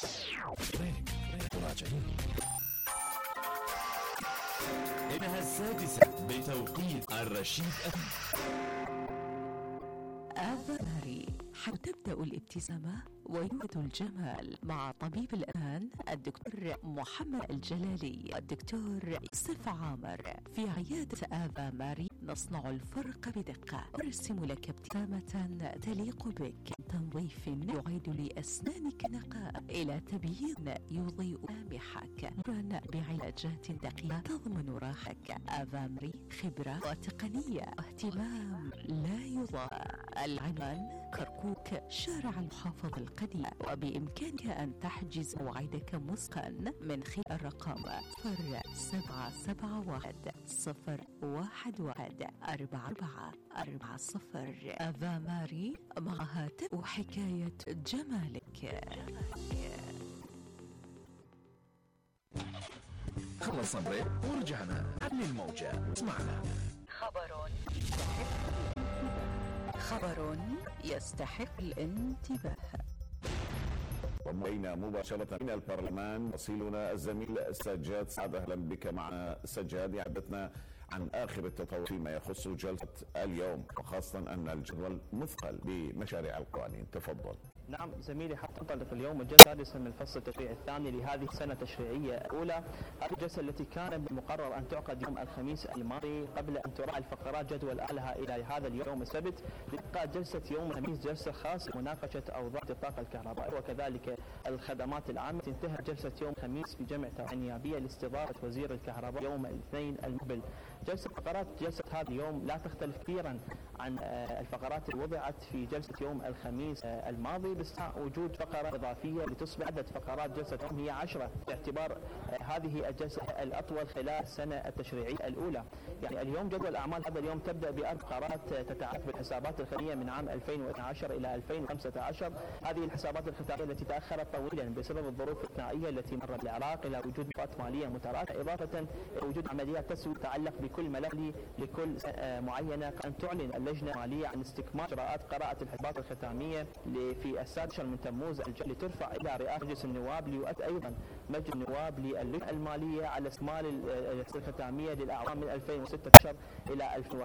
مراجعين. إنها السادسة بتوقيت الرشيد آفا ماري. تبدأ الابتسامة ويوجد الجمال مع طبيب الآن الدكتور محمد الجلالي والدكتور يوسف عامر. في عيادة آفا ماري نصنع الفرق بدقة، نرسم لك ابتسامة تليق بك، تنظيف يعيد لأسنانك نقاء، إلى تبييض يضيء ملامحك، بعلاجات دقيقة تضمن راحتك. آفا ماري خبرة وتقنية واهتمام لا يضاهى. العنوان كركوك، شارع المحافظة القديم، وبإمكانك أن تحجز موعدك مسبقا من خلال الرقم 0771-011-4440. آفا ماري، معها تبدأ حكاية جمالك. خلصنا بريك ورجعنا على الموجة. اسمعنا. خبر يستحق الانتباه. ومعنا مباشرة من البرلمان وصيلنا الزميل سجاد سعد. أهلا بك معنا سجاد. يحدثنا عن آخر التطور فيما يخص جلسة اليوم، وخاصة أن الجدول مثقل بمشاريع القوانين. تفضل. نعم زميلي، حتى تنطلق اليوم الجلسة السادسة من الفصل التشريعي الثاني لهذه السنة التشريعية الأولى. هذه الجلسة التي كان مقرر أن تعقد يوم الخميس الماضي قبل أن تراعي الفقرات جدول أعلها إلى هذا اليوم السبت، لتبقى جلسة يوم الخميس جلسة خاصة مناقشة أوضاع الطاقة الكهربائية وكذلك الخدمات العامة. تنتهي جلسة يوم الخميس بجمع توعية نيابية لاستضافة وزير الكهرباء يوم الاثنين المقبل. فقرات جلسة هذا اليوم لا تختلف كثيرا عن الفقرات اللي وضعت في جلسة يوم الخميس الماضي، باستثناء وجود فقرة إضافية لتصبح عدد فقرات جلسة اليوم هي 10 باعتبار هذه الجلسة الأطول خلال السنة التشريعية الأولى. يعني اليوم جدول أعمال هذا اليوم تبدأ بأربع فقرات تتعلق بالحسابات الختامية من عام 2012 إلى 2015. هذه الحسابات الختامية التي تأخرت طويلا بسبب الظروف الثنائية التي مرت العراق، إلى وجود نقاط مالية متراكمة، إضافة إلى وجود عمليات تسوية تتعلق بكل ملف لكل معينة. أن تعلن اللجنة المالية عن استكمال إجراءات قراءة الحسابات الختامية في 16 من تموز الجاري لترفع إلى رئاسة مجلس النواب، ليؤكد أيضا مجلس النواب للجنة المالية على استكمال الختامية للأعوام من 2016 إلى 2015.